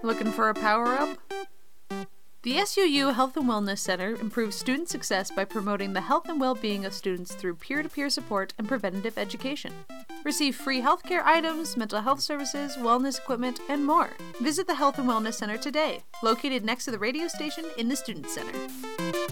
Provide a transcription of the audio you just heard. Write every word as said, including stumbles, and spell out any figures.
Looking for a power-up? The S U U Health and Wellness Center improves student success by promoting the health and well-being of students through peer-to-peer support and preventative education. Receive free healthcare items, mental health services, wellness equipment, and more. Visit the Health and Wellness Center today, located next to the radio station in the Student Center.